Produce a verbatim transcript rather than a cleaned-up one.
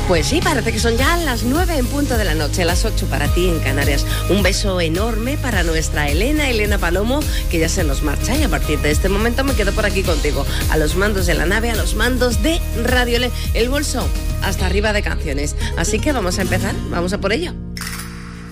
Pues sí, parece que son ya las nueve en punto de la noche, las ocho para ti en Canarias. Un beso enorme para nuestra Elena, Elena Palomo, que ya se nos marcha y a partir de este momento me quedo por aquí contigo, a los mandos de la nave, a los mandos de Radio Le, el bolso hasta arriba de canciones. Así que vamos a empezar, vamos a por ello.